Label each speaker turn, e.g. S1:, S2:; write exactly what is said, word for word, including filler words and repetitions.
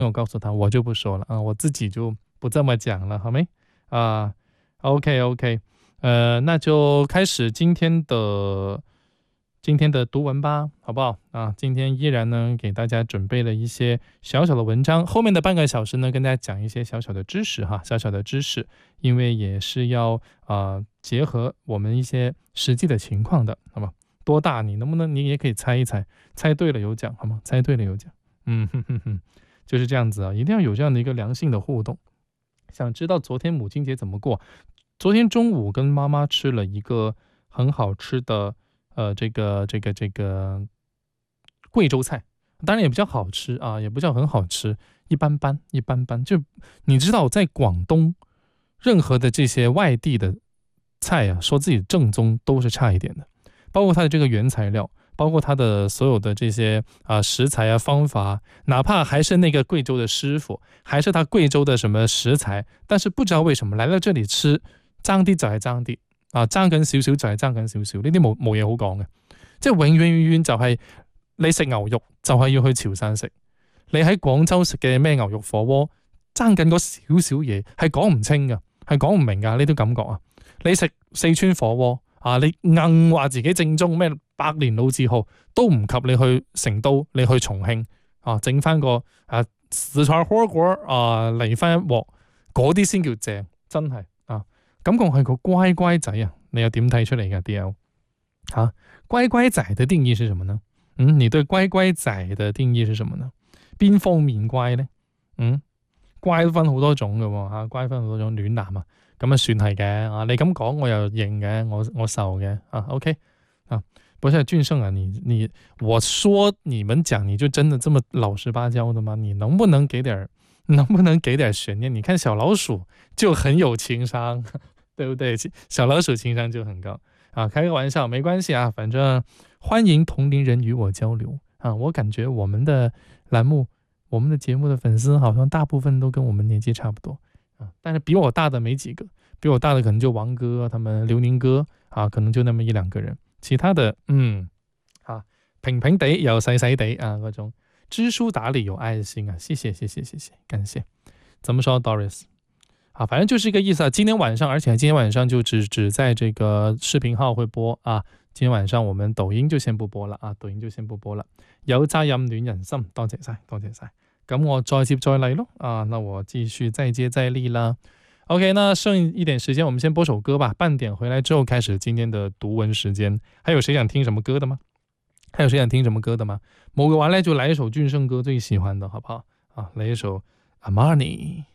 S1: 我告诉他我就不说了啊，我自己就不这么讲了，好没啊 ？OK OK，呃，那就开始今天的今天的读文吧，好不好啊？今天依然呢给大家准备了一些小小的文章，后面的半个小时呢跟大家讲一些小小的知识哈，小小的知识，因为也是要啊、呃、结合我们一些实际的情况的，好吗？多大你能不能你也可以猜一猜，猜对了有奖好吗？猜对了有奖，嗯哼哼哼。就是这样子啊，一定要有这样的一个良性的互动。想知道昨天母亲节怎么过？昨天中午跟妈妈吃了一个很好吃的，呃，这个这个这个贵州菜，当然也比较好吃啊，也不叫很好吃，一般般一般般。就你知道，在广东，任何的这些外地的菜啊，说自己正宗都是差一点的，包括它的这个原材料。包括它的所有的这些啊食材啊方法，哪怕还是那个贵州的师傅，还是他貴州的什麼食材，但是不知道為什麼來到這裡吃，爭啲就係爭啲啊，爭緊少少就係爭緊少少，呢啲冇冇嘢好講嘅，即係永遠永遠就係你食牛肉就係要去潮汕食，你喺廣州食嘅咩牛肉火鍋，爭緊嗰少少嘢係講唔清㗎，係講唔明㗎，呢啲感覺啊，你食四川火鍋。啊！你硬話自己正宗咩百年老字號，都唔及你去成都，你去重慶啊，整翻個啊四川火鍋啊嚟翻一鑊，嗰啲先叫正，真係啊！感覺係個乖乖仔啊！你又點睇出嚟㗎 ？D L 啊，乖乖仔的定義是什麼呢？嗯，你對乖乖仔的定義是什麼呢？邊方面乖呢？嗯，乖分好多種㗎喎嚇，乖分好多種，暖男啊！咁啊算係嘅啊，你咁講我又認嘅，我我受嘅啊 ，OK 啊，不是俊勝啊，你你我說你們講你就真的這麼老實巴交的嗎？你能不能給點能不能給點懸念？你看小老鼠就很有情商，對不對？小老鼠情商就很高啊，開個玩笑沒關係啊，反正歡迎同齡人與我交流啊，我感覺我們的欄目我們的節目的粉絲好像大部分都跟我們年紀差不多。但是比我大的沒幾個，比我大的可能就王哥他們劉寧哥啊，可能就那麼一兩個人，其他的嗯啊平平地又細細地啊嗰種知書達理有愛心啊，謝謝謝謝謝謝，感謝。怎麼說 Doris 啊，反正就是一個意思啊。今天晚上，而且今天晚上就只只在這個視頻號會播啊。今天晚上我們抖音就先不播了啊，抖音就先不播了。有責任暖人心，多謝晒，多謝晒。咁我再接再厲咯啊，那我繼續再接再厲啦。OK， 那剩一點時間，我們先播首歌吧。半點回來之後開始今天的讀文時間。還有誰想聽什麼歌的嗎？還有誰想聽什麼歌的嗎？冇嘅話呢，就來一首俊勝哥最喜歡的，好不好？啊，來一首 Amani。